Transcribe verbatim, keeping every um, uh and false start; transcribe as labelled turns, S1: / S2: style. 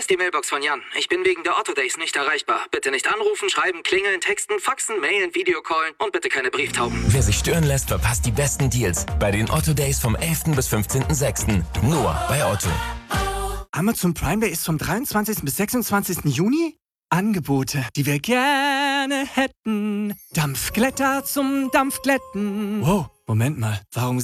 S1: ist die Mailbox von Jan. Ich bin wegen der Otto Days nicht erreichbar. Bitte nicht anrufen, schreiben, klingeln, texten, faxen, mailen, Videocallen und bitte keine Brieftauben.
S2: Wer sich stören lässt, verpasst die besten Deals bei den Otto Days vom elften bis fünfzehnten sechsten Nur bei Otto.
S3: Amazon Prime Day ist vom dreiundzwanzigsten bis sechsundzwanzigsten Juni. Angebote, die wir gerne hätten. Dampfglätter zum Dampfglätten. Wow, Moment mal, warum